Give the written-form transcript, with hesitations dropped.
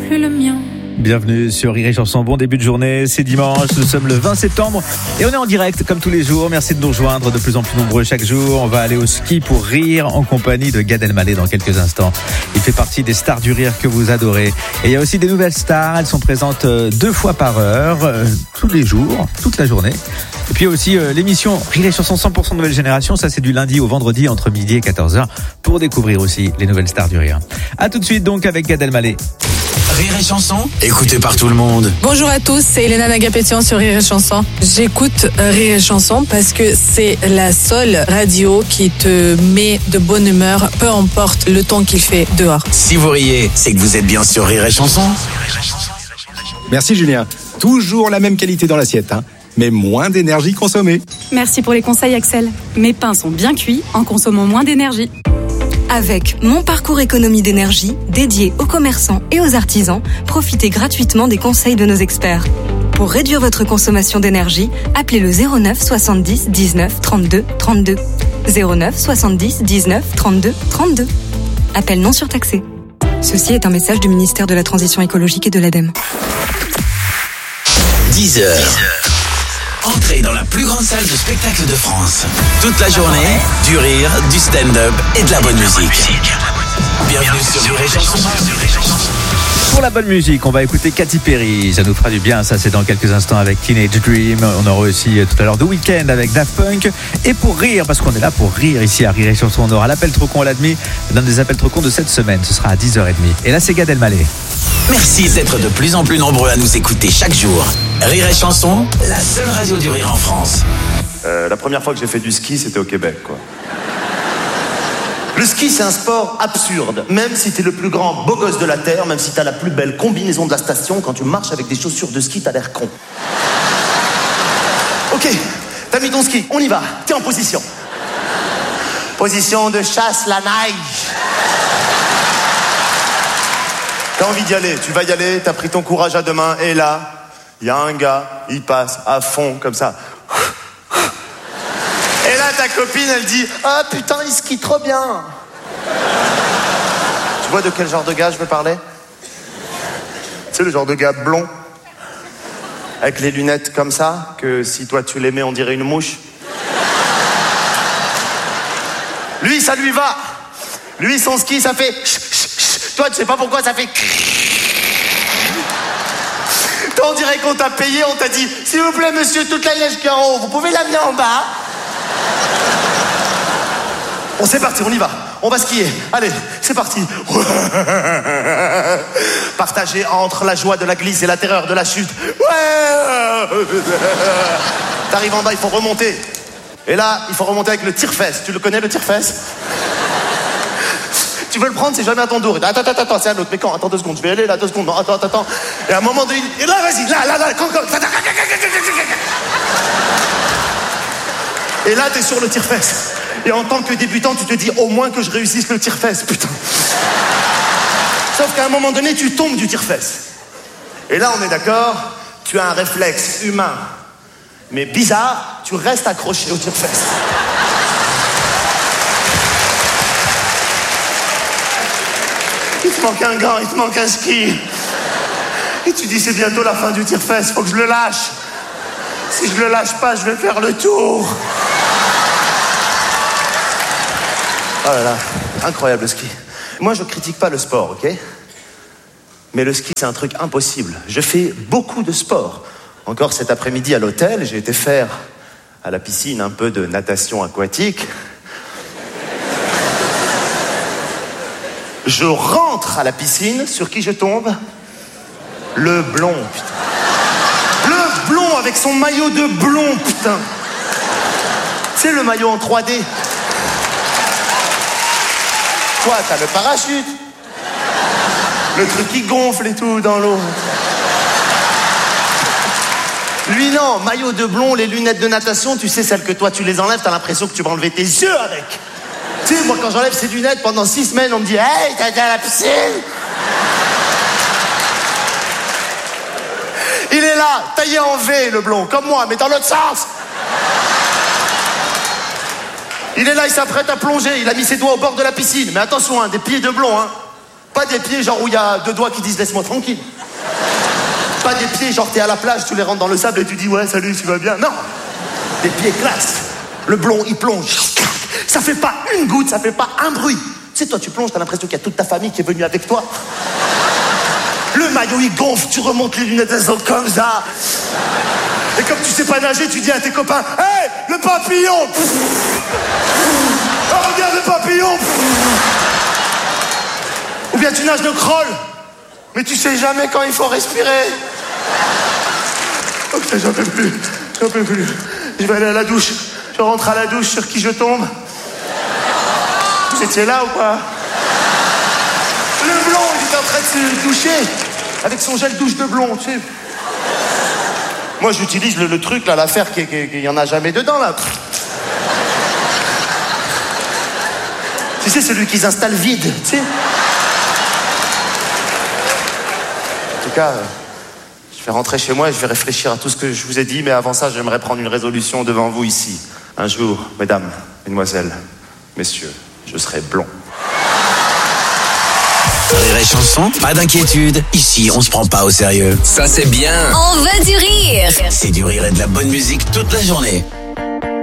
plus le mien. Bienvenue sur Rire et Chanson, bon début de journée, c'est dimanche, nous sommes le 20 septembre et on est en direct comme tous les jours. Merci de nous rejoindre de plus en plus nombreux chaque jour. On va aller au ski pour rire en compagnie de Gad Elmaleh dans quelques instants. Il fait partie des stars du rire que vous adorez. Et il y a aussi des nouvelles stars, elles sont présentes 2 fois par heure, tous les jours, toute la journée. Et puis il y a aussi l'émission Rire et Chanson 100% nouvelle génération, ça c'est du lundi au vendredi entre midi et 14h pour découvrir aussi les nouvelles stars du rire. A tout de suite donc avec Gad Elmaleh. Rire et Chanson, écouté par tout le monde. Bonjour à tous, c'est Elena Nagapétian sur Rire et Chanson. J'écoute Rire et Chanson parce que c'est la seule radio qui te met de bonne humeur, peu importe le temps qu'il fait dehors. Si vous riez, c'est que vous êtes bien sur Rire et Chanson. Merci Julien. Toujours la même qualité dans l'assiette, mais moins d'énergie consommée. Merci pour les conseils Axel. Mes pains sont bien cuits en consommant moins d'énergie. Avec Mon Parcours Économie d'énergie, dédié aux commerçants et aux artisans, profitez gratuitement des conseils de nos experts. Pour réduire votre consommation d'énergie, appelez le 09 70 19 32 32. 09 70 19 32 32. Appel non surtaxé. Ceci est un message du ministère de la Transition écologique et de l'ADEME. 10h. Entrez dans la plus grande salle de spectacle de France. Toute la journée, du rire, du stand-up et de la bonne musique. Bienvenue sur Rire et Chanson. Pour la bonne musique, on va écouter Katy Perry, ça nous fera du bien, ça c'est dans quelques instants avec Teenage Dream. On aura aussi tout à l'heure The Weeknd avec Daft Punk. Et pour rire, parce qu'on est là pour rire ici à Rire et Chanson, on aura l'appel trop con, on l'a admis, l'un des appels trop cons de cette semaine, ce sera à 10h30. Et là c'est Gad Elmaleh. Merci d'être de plus en plus nombreux à nous écouter chaque jour. Rire et Chanson, la seule radio du rire en France. La première fois que j'ai fait du ski, c'était au Québec, quoi. Le ski, c'est un sport absurde. Même si t'es le plus grand beau gosse de la Terre, même si t'as la plus belle combinaison de la station, quand tu marches avec des chaussures de ski, t'as l'air con. Ok, t'as mis ton ski, on y va. T'es en position. Position de chasse la neige. T'as envie d'y aller, tu vas y aller, t'as pris ton courage à deux mains, et là, il y a un gars, il passe à fond, comme ça. Et là, ta copine, elle dit « Ah, putain, il skie trop bien !» Tu vois de quel genre de gars je veux parler? Tu sais, le genre de gars blond, avec les lunettes comme ça, que si toi tu les mets, on dirait une mouche. Lui, ça lui va. Lui, son ski, ça fait... Toi, tu sais pas pourquoi ça fait... Toi, on dirait qu'on t'a payé, on t'a dit « S'il vous plaît, monsieur, toute la neige qui est en haut, vous pouvez l'amener en bas ?» Bon, c'est parti, on y va. On va skier. Allez, c'est parti. Partagé entre la joie de la glisse et la terreur de la chute. Ouais. T'arrives en bas, il faut remonter. Et là, il faut remonter avec le tire-fesse. Tu le connais, le tire-fesse? Tu veux le prendre, c'est jamais à ton dos. Attends, c'est à l'autre. Mais quand? Attends 2 secondes. Je vais aller là, 2 secondes. Non, attends. Et à un moment donné... Et là, vas-y, là. Et là, t'es sur le tire-fesse. Et en tant que débutant, tu te dis au moins que je réussisse le tire-fesse, putain. Sauf qu'à un moment donné, tu tombes du tire-fesse. Et là, on est d'accord, tu as un réflexe humain. Mais bizarre, tu restes accroché au tire-fesse. Il te manque un gant, il te manque un ski. Et tu dis, c'est bientôt la fin du tire-fesse, faut que je le lâche. Si je le lâche pas, je vais faire le tour. Oh là là, incroyable le ski. Moi, je critique pas le sport, ok? Mais le ski, c'est un truc impossible. Je fais beaucoup de sport. Encore cet après-midi à l'hôtel, j'ai été faire à la piscine un peu de natation aquatique. Je rentre à la piscine, sur qui je tombe? Le blond, putain. Le blond avec son maillot de blond, putain. Tu sais, le maillot en 3D. Toi, t'as le parachute. Le truc qui gonfle et tout dans l'eau. Lui, non, maillot de blond, les lunettes de natation, tu sais, celles que toi, tu les enlèves, t'as l'impression que tu vas enlever tes yeux avec. Tu sais, moi, quand j'enlève ces lunettes, pendant 6 semaines, on me dit « Hey, t'as été à la piscine ?» Il est là, taillé en V, le blond, comme moi, mais dans l'autre sens. Il est là, il s'apprête à plonger. Il a mis ses doigts au bord de la piscine. Mais attention, des pieds de blond, Pas des pieds genre où il y a 2 doigts qui disent laisse-moi tranquille. Pas des pieds genre t'es à la plage, tu les rentres dans le sable et tu dis ouais salut, tu vas bien. Non. Des pieds classe. Le blond, il plonge. Ça fait pas une goutte, ça fait pas un bruit. Tu sais, toi, tu plonges, t'as l'impression qu'il y a toute ta famille qui est venue avec toi. Le maillot, il gonfle, tu remontes les lunettes, elles sont comme ça. Et comme tu sais pas nager, tu dis à tes copains, hey, le papillon. Oh, regarde le papillon. Ou bien tu nages le crawl, mais tu sais jamais quand il faut respirer. Ok, j'en peux plus. Je vais aller à la douche. Je rentre à la douche, sur qui je tombe. Vous étiez là ou quoi? Le blond, il était en train de se doucher avec son gel douche de blond, tu sais. Moi, j'utilise le truc, là, l'affaire qu'il y en a jamais dedans, là. Tu sais, celui qu'ils installent vide, tu sais. En tout cas, je vais rentrer chez moi et je vais réfléchir à tout ce que je vous ai dit, mais avant ça, j'aimerais prendre une résolution devant vous ici. Un jour, mesdames, mesdemoiselles, messieurs, je serai blond. Rire et chanson, pas d'inquiétude. Ici, on se prend pas au sérieux. Ça, c'est bien. On veut du rire. C'est du rire et de la bonne musique toute la journée.